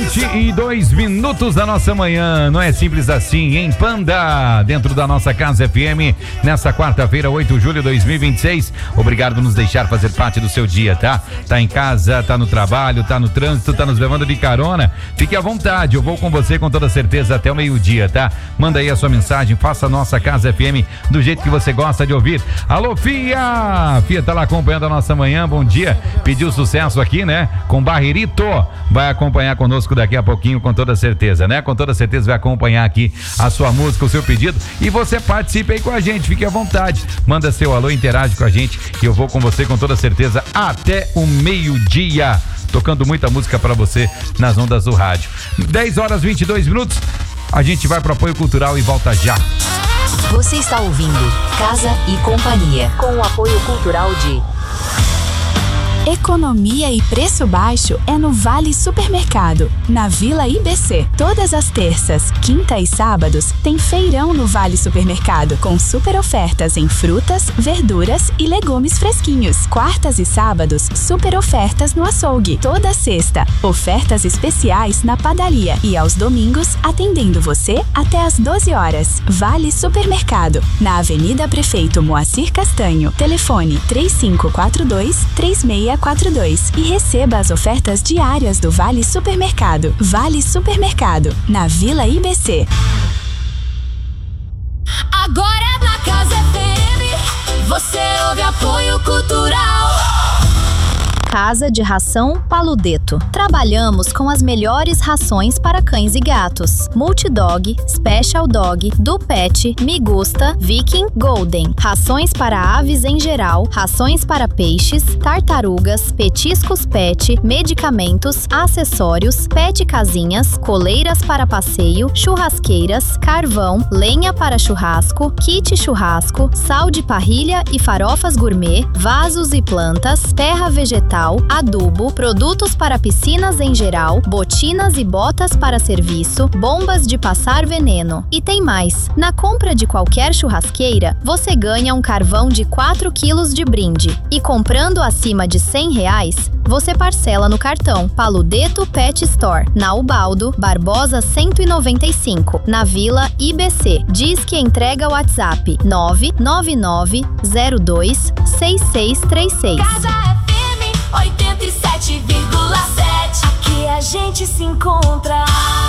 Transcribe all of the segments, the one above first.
22 da nossa manhã, não é simples assim, em Panda, dentro da nossa Casa FM, nessa quarta-feira, 8 de julho de 2026. Obrigado por nos deixar fazer parte do seu dia, tá? Tá em casa, tá no trabalho, tá no trânsito, tá nos levando de carona. Fique à vontade, eu vou com você com toda certeza até o meio-dia, tá? Manda aí a sua mensagem, faça a nossa Casa FM do jeito que você gosta de ouvir. Alô, Fia! Fia tá lá acompanhando a nossa manhã, bom dia. Pediu sucesso aqui, né? Com Barrerito. Vai acompanhar conosco daqui a pouquinho, com toda certeza, né? Com toda certeza vai acompanhar aqui a sua música, o seu pedido, e você participe aí com a gente, fique à vontade. Manda seu alô, interage com a gente, que eu vou com você com toda certeza até o meio-dia. Tocando muita música pra você nas ondas do rádio. 10 horas 22 minutos. A gente vai pro apoio cultural e volta já. Você está ouvindo Casa e Companhia, com o apoio cultural de... Economia e preço baixo é no Vale Supermercado, na Vila IBC. Todas as terças, quinta e sábados tem feirão no Vale Supermercado, com super ofertas em frutas, verduras e legumes fresquinhos. Quartas e sábados, super ofertas no açougue. Toda sexta, ofertas especiais na padaria e aos domingos, atendendo você até às 12 horas. Vale Supermercado, na Avenida Prefeito Moacir Castanho. Telefone 3542-3642 e receba as ofertas diárias do Vale Supermercado. Vale Supermercado, na Vila IBC. Agora na Casa FM, você ouve apoio cultural. Casa de Ração Paludeto. Trabalhamos com as melhores rações para cães e gatos. Multidog, Special Dog, do Pet, Migusta, Viking, Golden. Rações para aves em geral, rações para peixes, tartarugas, petiscos pet, medicamentos, acessórios, pet casinhas, coleiras para passeio, churrasqueiras, carvão, lenha para churrasco, kit churrasco, sal de parrilha e farofas gourmet, vasos e plantas, terra vegetal, adubo, produtos para piscinas em geral, botinas e botas para serviço, bombas de passar veneno. E tem mais! Na compra de qualquer churrasqueira, você ganha um carvão de 4 quilos de brinde. E comprando acima de R$100, você parcela no cartão Paludeto Pet Store, na Ubaldo, Barbosa 195, na Vila IBC. Diz que entrega o WhatsApp 999026636. Casa FM 87,7. Aqui a gente se encontra.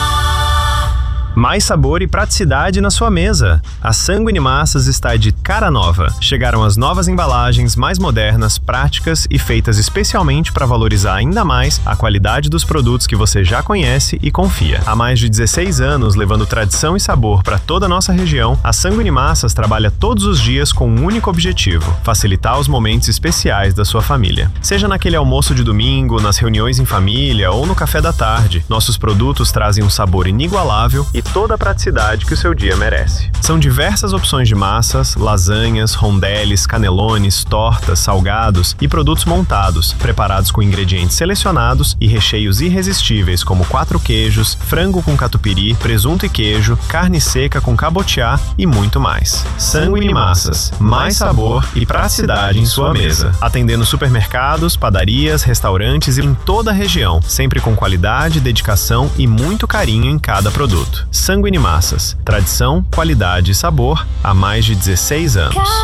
Mais sabor e praticidade na sua mesa. A Sanguine Massas está de cara nova. Chegaram as novas embalagens mais modernas, práticas e feitas especialmente para valorizar ainda mais a qualidade dos produtos que você já conhece e confia. Há mais de 16 anos, levando tradição e sabor para toda a nossa região, a Sanguine Massas trabalha todos os dias com um único objetivo: facilitar os momentos especiais da sua família. Seja naquele almoço de domingo, nas reuniões em família ou no café da tarde, nossos produtos trazem um sabor inigualável e toda a praticidade que o seu dia merece. São diversas opções de massas, lasanhas, rondeles, canelones, tortas, salgados e produtos montados, preparados com ingredientes selecionados e recheios irresistíveis como 4 queijos, frango com catupiry, presunto e queijo, carne seca com cabotiá e muito mais. Sanguine Massas, mais sabor e praticidade em sua mesa. Atendendo supermercados, padarias, restaurantes e em toda a região, sempre com qualidade, dedicação e muito carinho em cada produto. Sanguine Massas, tradição, qualidade e sabor há mais de 16 anos.